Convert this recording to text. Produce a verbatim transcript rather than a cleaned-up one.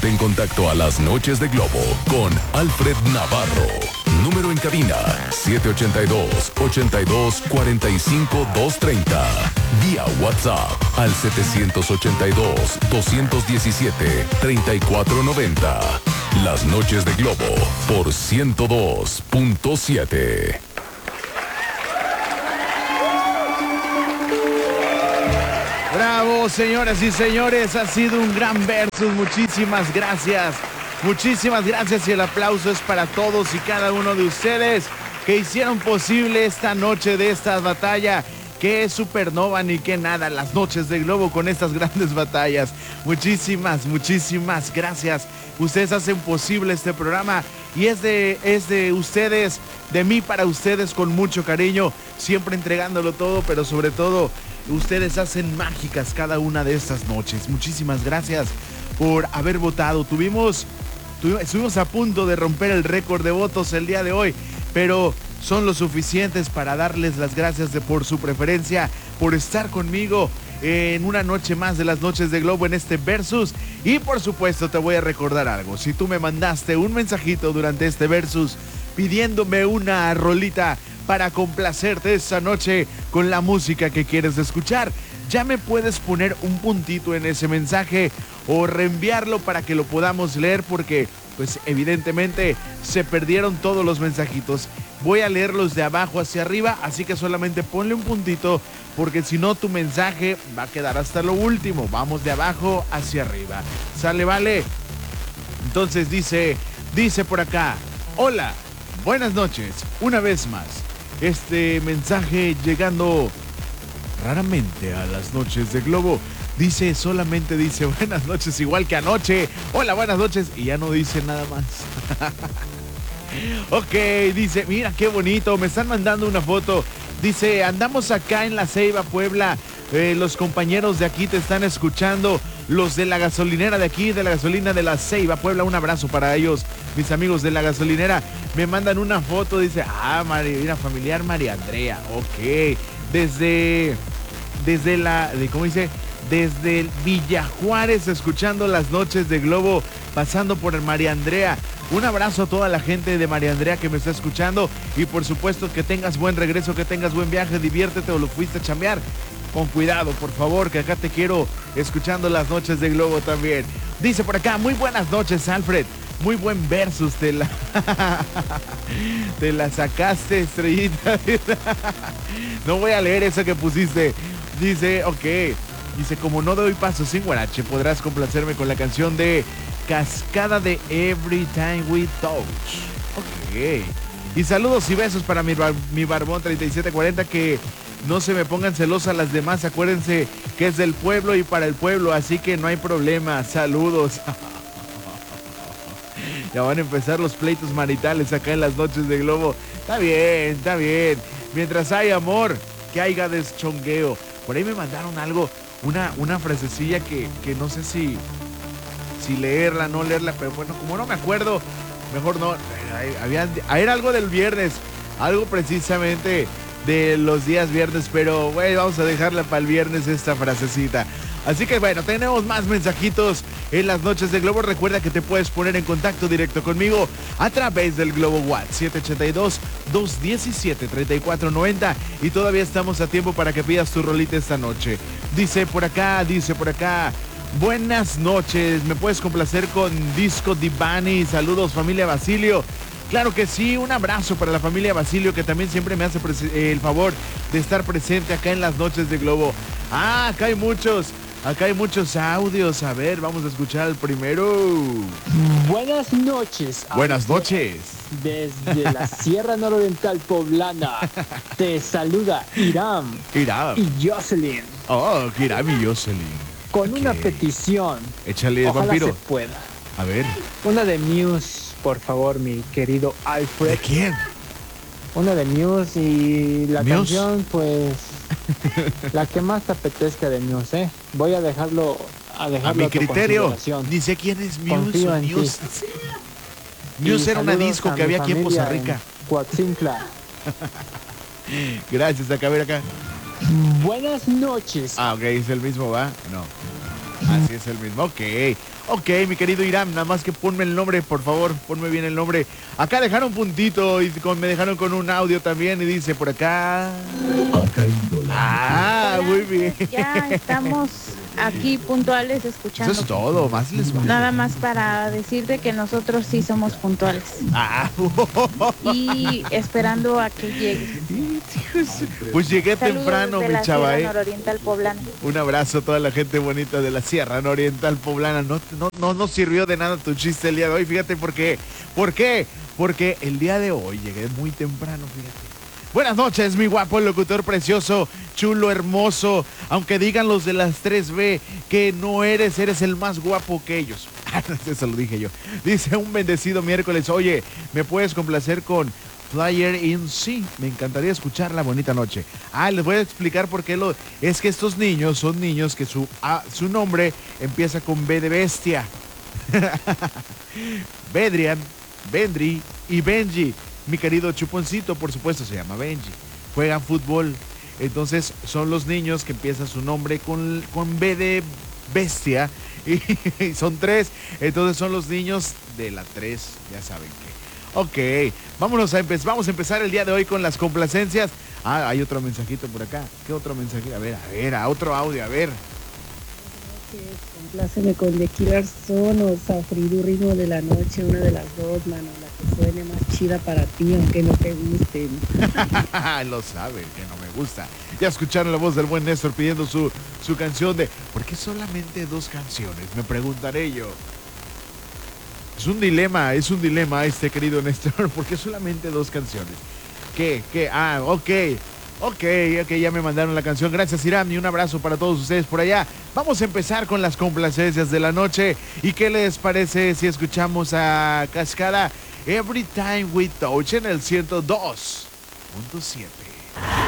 Ponte en contacto a las noches de Globo con Alfred Navarro. Número en cabina siete ocho dos, ocho dos, cuatro cinco, dos tres cero. Vía WhatsApp al siete ocho dos, dos uno siete, tres cuatro nueve cero. Las noches de Globo por ciento dos punto siete. Bravo, señoras y señores, ha sido un gran versus. Muchísimas gracias. Muchísimas gracias y el aplauso es para todos y cada uno de ustedes que hicieron posible esta noche de esta batalla. Que es Supernova ni que nada, las noches de Globo con estas grandes batallas. Muchísimas, muchísimas gracias. Ustedes hacen posible este programa y es de, es de ustedes, de mí para ustedes con mucho cariño, siempre entregándolo todo, pero sobre todo ustedes hacen mágicas cada una de estas noches. Muchísimas gracias por haber votado. Tuvimos, tuvimos, estuvimos a punto de romper el récord de votos el día de hoy, pero son lo suficientes para darles las gracias de, por su preferencia, por estar conmigo en una noche más de las noches de Globo en este Versus. Y por supuesto te voy a recordar algo. Si tú me mandaste un mensajito durante este Versus pidiéndome una rolita para complacerte esta noche con la música que quieres escuchar, ya me puedes poner un puntito en ese mensaje o reenviarlo para que lo podamos leer, porque pues evidentemente se perdieron todos los mensajitos. Voy a leerlos de abajo hacia arriba, así que solamente ponle un puntito, porque si no tu mensaje va a quedar hasta lo último. Vamos de abajo hacia arriba. ¿Sale, vale? Entonces dice, dice por acá: hola, buenas noches, una vez más. Este mensaje llegando raramente a las noches de Globo. Dice, solamente dice buenas noches, igual que anoche. Hola, buenas noches. Y ya no dice nada más. Ok, dice, mira qué bonito. Me están mandando una foto. Dice, andamos acá en La Ceiba, Puebla. Eh, los compañeros de aquí te están escuchando. Los de la gasolinera de aquí, de la gasolina de La Ceiba, Puebla. Un abrazo para ellos, mis amigos de la gasolinera. Me mandan una foto. Dice, ah, María, mira, familiar María Andrea. Ok, desde, desde la, de, ¿cómo dice? Desde Villa Juárez, escuchando las noches de Globo, pasando por el María Andrea. Un abrazo a toda la gente de María Andrea que me está escuchando. Y por supuesto que tengas buen regreso, que tengas buen viaje, diviértete o lo fuiste a chambear. Con cuidado, por favor, que acá te quiero escuchando las noches de Globo también. Dice por acá, muy buenas noches, Alfred. Muy buen versus, te la, te la sacaste, estrellita. No voy a leer eso que pusiste. Dice, ok. Dice, como no doy paso sin guarache, podrás complacerme con la canción de Cascada de Every Time We Touch. Ok. Y saludos y besos para mi, bar, mi barbón treinta y siete cuarenta, que no se me pongan celosas las demás. Acuérdense que es del pueblo y para el pueblo, así que no hay problema. Saludos. Ya van a empezar los pleitos maritales acá en las noches de Globo. Está bien, está bien. Mientras hay amor, que haya deschongueo. Por ahí me mandaron algo. Una, una frasecilla que, que no sé si, si leerla, no leerla, pero bueno, como no me acuerdo, mejor no. Había, era algo del viernes, algo precisamente de los días viernes, pero bueno, vamos a dejarla para el viernes esta frasecita. Así que bueno, tenemos más mensajitos en las noches de Globo. Recuerda que te puedes poner en contacto directo conmigo a través del Globo WhatsApp siete ocho dos, dos uno siete, tres cuatro nueve cero, y todavía estamos a tiempo para que pidas tu rolita esta noche. Dice por acá, dice por acá, buenas noches, ¿me puedes complacer con Disco Divani? Saludos, familia Basilio. Claro que sí, un abrazo para la familia Basilio, que también siempre me hace el favor de estar presente acá en las noches de Globo. Ah, acá hay muchos. Acá hay muchos audios. A ver, vamos a escuchar el primero. Buenas noches. Buenas noches. Desde la Sierra Nororiental Poblana te saluda Iram. Iram. Y Jocelyn. Oh, Iram y Jocelyn. Con okay. una petición. Échale, Ojalá vampiro. se pueda. A ver. Una de Muse, por favor, mi querido Alfred. ¿De quién? Una de Muse y la ¿Muse? canción, pues... la que más te apetezca de Muse, ¿eh? Voy a dejarlo a dejarlo a mi a tu criterio. Ni sé quién es Muse. Confío en Muse, ti. Muse era una disco a que había aquí en Poza Rica. Coatzincla. Gracias, acá, a ver acá. Buenas noches. Ah, ok, es el mismo, ¿va? No. Así es el mismo. Ok, ok, mi querido Irán, nada más que ponme el nombre, por favor, ponme bien el nombre. Acá dejaron un puntito y con, me dejaron con un audio también y dice por acá. Ah, muy bien. Ya estamos aquí puntuales escuchando. Eso es todo, más les vale. Nada más para decirte que nosotros sí somos puntuales. Ah. Y esperando a que llegue. Pues llegué Saludos temprano, de mi la chava, Sierra ¿eh? Nororiental Poblana. Un abrazo a toda la gente bonita de la Sierra Nororiental Poblana. No, no, no nos sirvió de nada tu chiste el día de hoy. Fíjate por qué. ¿Por qué? Porque el día de hoy llegué muy temprano, fíjate. Buenas noches, mi guapo locutor precioso, chulo, hermoso. Aunque digan los de las tres B que no eres, eres el más guapo que ellos. Eso lo dije yo. Dice un bendecido miércoles. Oye, ¿me puedes complacer con Flyer in Sea? Me encantaría escuchar la bonita noche. Ah, les voy a explicar por qué lo... Es que estos niños son niños que su, ah, su nombre empieza con B de bestia. Bedrian, Bendry y Benji. Mi querido Chuponcito, por supuesto, se llama Benji. Juegan fútbol. Entonces son los niños que empiezan su nombre con, con B de bestia. Y, y son tres. Entonces son los niños de la tres. Ya saben que. Ok, vámonos a empezar. Vamos a empezar el día de hoy con las complacencias. Ah, hay otro mensajito por acá. ¿Qué otro mensajito? A ver, a ver, a otro audio, a ver. Compláceme con The Killer Son o Safridurrismo de la noche, una de las dos, mano, la que suene más chida para ti, aunque no te guste. Lo saben que no me gusta. Ya escucharon la voz del buen Néstor pidiendo su, su canción de ¿por qué solamente dos canciones? Me preguntaré yo. Es un dilema, es un dilema este querido Néstor. ¿Por qué solamente dos canciones? ¿Qué? ¿Qué? Ah, ok. Ok, ok, ya me mandaron la canción. Gracias, Irán, y un abrazo para todos ustedes por allá. Vamos a empezar con las complacencias de la noche. ¿Y qué les parece si escuchamos a Cascada Every Time We Touch en el ciento dos punto siete?